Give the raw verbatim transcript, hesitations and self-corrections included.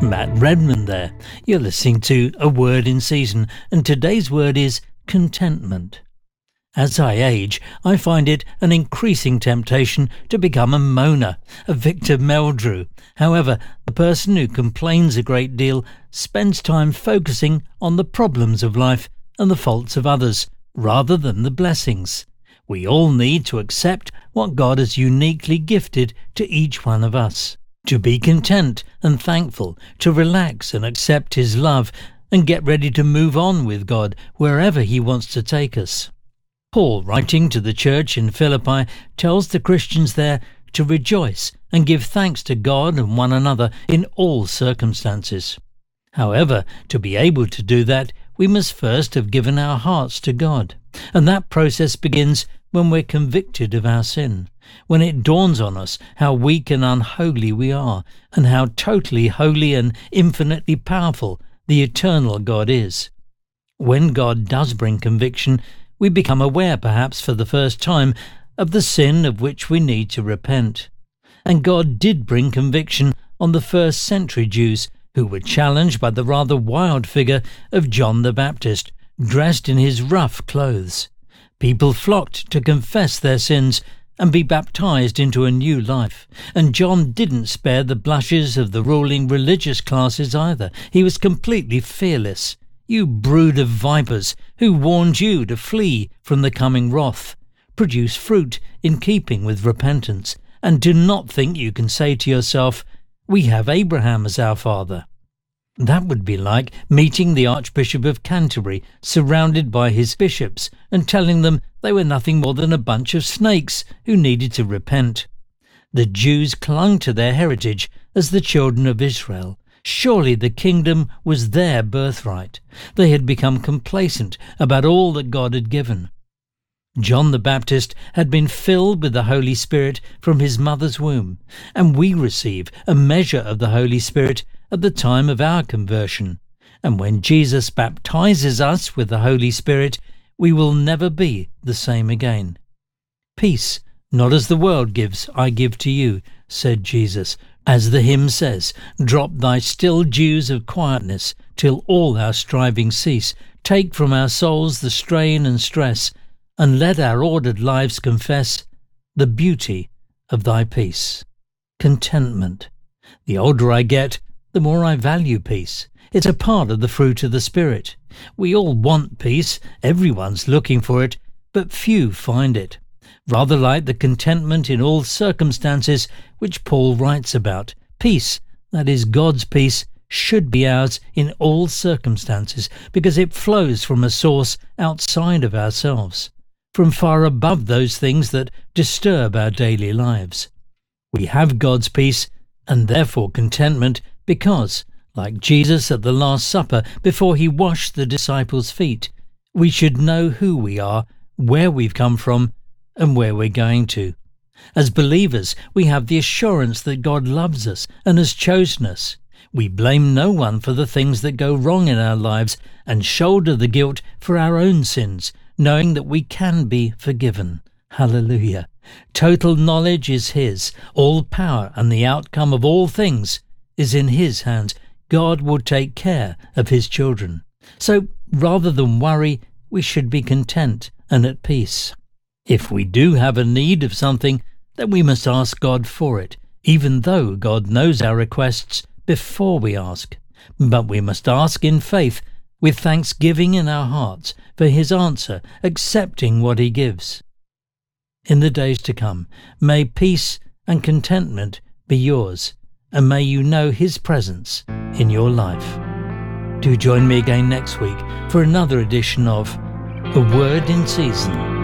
Matt Redman there. You're listening to A Word in Season, and today's word is contentment. As I age, I find it an increasing temptation to become a moaner, a Victor Meldrew. However, the person who complains a great deal spends time focusing on the problems of life and the faults of others, rather than the blessings. We all need to accept what God has uniquely gifted to each one of us. To be content and thankful, to relax and accept His love, and get ready to move on with God wherever He wants to take us. Paul, writing to the church in Philippi, tells the Christians there to rejoice and give thanks to God and one another in all circumstances. However, to be able to do that, we must first have given our hearts to God, and that process begins when we're convicted of our sin, when it dawns on us how weak and unholy we are, and how totally holy and infinitely powerful the eternal God is. When God does bring conviction, we become aware, perhaps for the first time, of the sin of which we need to repent. And God did bring conviction on the first century Jews, who were challenged by the rather wild figure of John the Baptist, dressed in his rough clothes. People flocked to confess their sins and be baptized into a new life. And John didn't spare the blushes of the ruling religious classes either. He was completely fearless. "You brood of vipers, who warned you to flee from the coming wrath? Produce fruit in keeping with repentance, and do not think you can say to yourself, 'We have Abraham as our father.'" That would be like meeting the Archbishop of Canterbury surrounded by his bishops and telling them they were nothing more than a bunch of snakes who needed to repent. The Jews clung to their heritage as the children of Israel. Surely the kingdom was their birthright. They had become complacent about all that God had given. John the Baptist had been filled with the Holy Spirit from his mother's womb, and we receive a measure of the Holy Spirit at the time of our conversion. And when Jesus baptizes us with the Holy Spirit, we will never be the same again. "Peace, not as the world gives, I give to you," said Jesus. As the hymn says, "Drop thy still dews of quietness, till all our striving cease. Take from our souls the strain and stress, and let our ordered lives confess the beauty of thy peace." Contentment. The older I get, the more I value peace. It's a part of the fruit of the Spirit. We all want peace, everyone's looking for it, but few find it. Rather like the contentment in all circumstances which Paul writes about. Peace, that is God's peace, should be ours in all circumstances, because it flows from a source outside of ourselves, from far above those things that disturb our daily lives. We have God's peace, and therefore contentment, because, like Jesus at the Last Supper, before he washed the disciples' feet, we should know who we are, where we've come from, and where we're going to. As believers, we have the assurance that God loves us and has chosen us. We blame no one for the things that go wrong in our lives and shoulder the guilt for our own sins, knowing that we can be forgiven. Hallelujah. Total knowledge is His. All power and the outcome of all things is in His hands. God will take care of His children. So, rather than worry, we should be content and at peace. If we do have a need of something, then we must ask God for it, even though God knows our requests before we ask. But we must ask in faith, with thanksgiving in our hearts for His answer, accepting what He gives. In the days to come, may peace and contentment be yours, and may you know His presence in your life. Do join me again next week for another edition of A Word in Season.